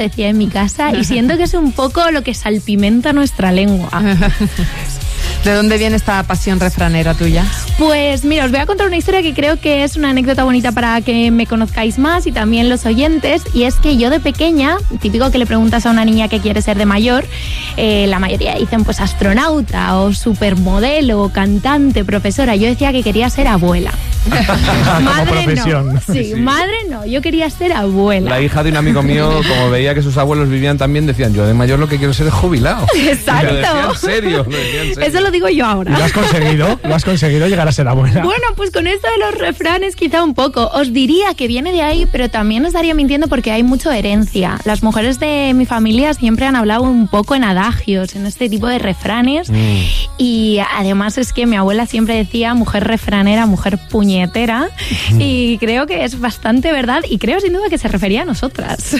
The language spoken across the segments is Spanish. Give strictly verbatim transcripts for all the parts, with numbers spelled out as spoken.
decía en mi casa, y siento que es un poco lo que salpimenta nuestra lengua. ¿De dónde viene esta pasión refranera tuya? Pues mira, os voy a contar una historia que creo que es una anécdota bonita para que me conozcáis más y también los oyentes, y es que yo de pequeña, típico que le preguntas a una niña qué quiere ser de mayor, eh, la mayoría dicen pues astronauta o supermodelo, cantante, profesora. Yo decía que quería ser abuela. Madre no. Sí, sí, madre no, yo quería ser abuela. La hija de un amigo mío, como veía que sus abuelos vivían también, decían, yo de mayor lo que quiero ser es jubilado. Exacto. Lo decía en serio, lo decía en serio. Eso lo digo yo ahora. ¿Y lo has conseguido? ¿Lo has conseguido llegar a ser abuela? Bueno, pues con esto de los refranes quizá un poco. Os diría que viene de ahí, pero también os estaría mintiendo porque hay mucha herencia. Las mujeres de mi familia siempre han hablado un poco en adagios, en este tipo de refranes. Mm. Y además es que mi abuela siempre decía mujer refranera, mujer puñetera. Mm. Y creo que es bastante verdad y creo sin duda que se refería a nosotras.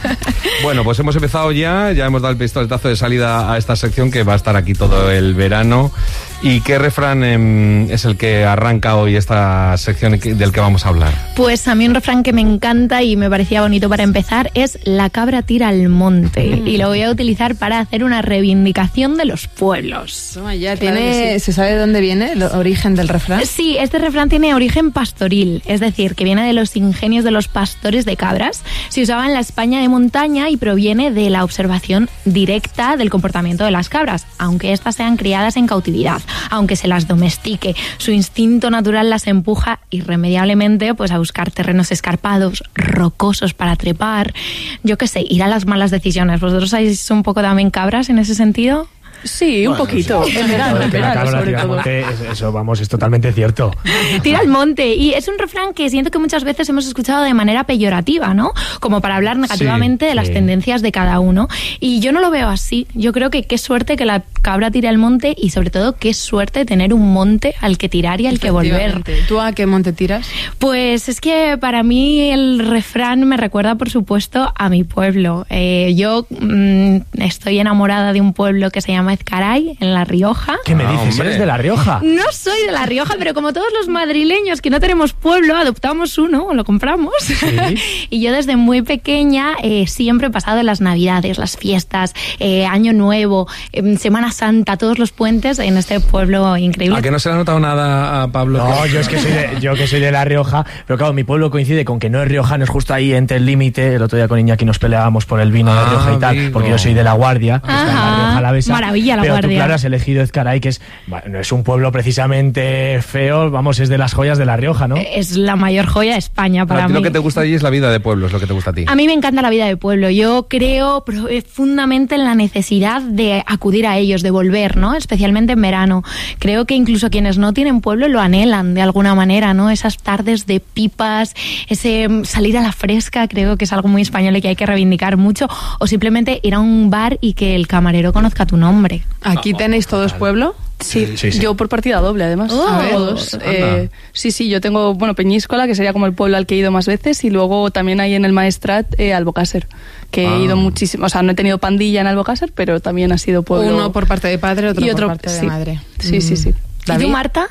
Bueno, pues hemos empezado ya, ya hemos dado el pistoletazo de salida a esta sección que va a estar aquí todo el verano. ¿Y qué refrán eh, es el que arranca hoy esta sección del que vamos a hablar? Pues a mí un refrán que me encanta y me parecía bonito para empezar es la cabra tira al monte. Mm. Y lo voy a utilizar para hacer una reivindicación de los pueblos. Oh, ya tiene, sí. ¿Se sabe de dónde viene el origen del refrán? Sí, este refrán tiene origen pastoril, es decir, que viene de los ingenios de los pastores de cabras. Se usaba en la España de montaña y proviene de la observación directa del comportamiento de las cabras, aunque éstas sean criadas en cautividad. Aunque se las domestique, su instinto natural las empuja irremediablemente pues a buscar terrenos escarpados, rocosos para trepar, yo qué sé, ir a las malas decisiones. ¿Vosotros sois un poco también cabras en ese sentido? Sí, un bueno, poquito. Sí. En verano, en verano, sobre todo. Monte, eso, vamos, es totalmente cierto. Tira al monte. Y es un refrán que siento que muchas veces hemos escuchado de manera peyorativa, ¿no? Como para hablar negativamente sí, de las sí. tendencias de cada uno. Y yo no lo veo así. Yo creo que qué suerte que la cabra tire al monte y sobre todo qué suerte tener un monte al que tirar y al que volver. ¿Tú a qué monte tiras? Pues es que para mí el refrán me recuerda, por supuesto, a mi pueblo. Eh, yo mmm, estoy enamorada de un pueblo que se llama Ezcaray, en La Rioja. ¿Qué me dices? ¿Eres de La Rioja? No soy de La Rioja, pero como todos los madrileños que no tenemos pueblo, adoptamos uno o lo compramos. ¿Sí? Y yo desde muy pequeña eh, siempre he pasado las Navidades, las fiestas, eh, Año Nuevo, eh, Semana Santa, todos los puentes en este pueblo increíble. ¿A que no se le ha notado nada a Pablo? No, yo es que soy de, yo que soy de La Rioja, pero claro, mi pueblo coincide con que no es riojano, es justo ahí entre el límite. El otro día con Iñaki nos peleábamos por el vino ah, de Rioja y tal, amigo. Porque yo soy de La Guardia, que está en La Rioja Alavesa. Maravilla. La pero Guardia. Tú, claro, has elegido Ezcaray, que es, bueno, es un pueblo precisamente feo, vamos, es de las joyas de La Rioja, ¿no? Es la mayor joya de España para a ti mí. Lo que te gusta allí es la vida de pueblo, es lo que te gusta a ti. A mí me encanta la vida de pueblo. Yo creo profundamente en la necesidad de acudir a ellos, de volver, ¿no? Especialmente en verano. Creo que incluso quienes no tienen pueblo lo anhelan de alguna manera, ¿no? Esas tardes de pipas, ese salir a la fresca, creo que es algo muy español y que hay que reivindicar mucho. O simplemente ir a un bar y que el camarero conozca tu nombre. ¿Aquí tenéis todos pueblo? Sí, sí, sí, yo por partida doble, además. Oh, todos. Eh, sí, sí, yo tengo, bueno, Peñíscola, que sería como el pueblo al que he ido más veces, y luego también hay en el Maestrat eh, Albocàsser, que ah. he ido muchísimo. O sea, no he tenido pandilla en Albocàsser, pero también ha sido pueblo. Uno por parte de padre, otro, y otro por parte sí. de madre. Sí, mm. sí, sí. ¿Y tú, Marta?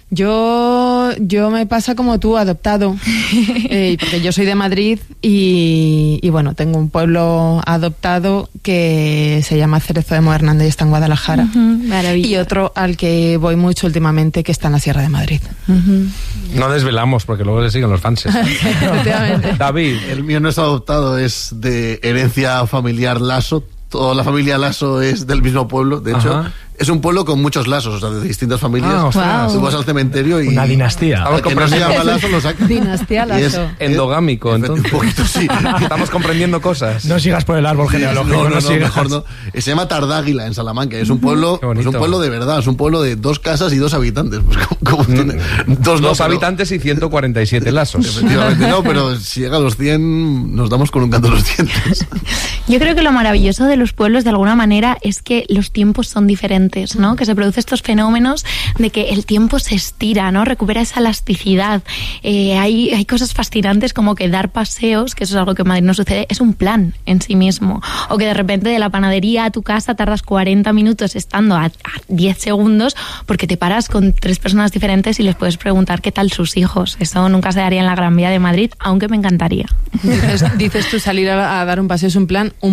Yo, yo me pasa como tú, adoptado, eh, porque yo soy de Madrid y, y bueno, tengo un pueblo adoptado que se llama Cerezo de Mohernández y está en Guadalajara. Uh-huh, y otro al que voy mucho últimamente que está en la Sierra de Madrid. Uh-huh. No desvelamos porque luego le siguen los fans. David. El mío no es adoptado, es de herencia familiar Lasso. Toda la familia Lasso es del mismo pueblo, de hecho. Ajá. Es un pueblo con muchos Lassos, o sea, de distintas familias. Ah, wow. Tú vas al cementerio y... Una dinastía. Al que no se llama Lasso lo saca. Dinastía Lasso. Endogámico, entonces. Un poquito, sí. Estamos comprendiendo cosas. No sigas por el árbol sí, genealógico. No, no, no, no sigas. Mejor no. Se llama Tardáguila, en Salamanca. Es un pueblo es un pueblo de verdad. Es un pueblo de dos casas y dos habitantes. Pues como, como tiene, dos, dos no, pero, habitantes y ciento cuarenta y siete Lassos. Efectivamente, no, pero si llega a los cien, nos damos con un canto a los dientes. Yo creo que lo maravilloso de los pueblos, de alguna manera, es que los tiempos son diferentes. sientes, ¿no? Que se producen estos fenómenos de que el tiempo se estira, ¿no? Recupera esa elasticidad. Eh, hay, hay cosas fascinantes como que dar paseos, que eso es algo que en Madrid no sucede, es un plan en sí mismo. O que de repente de la panadería a tu casa tardas cuarenta minutos estando a, a diez segundos porque te paras con tres personas diferentes y les puedes preguntar qué tal sus hijos. Eso nunca se daría en la Gran Vía de Madrid, aunque me encantaría. Dices, dices tú salir a, a dar un paseo es un plan, un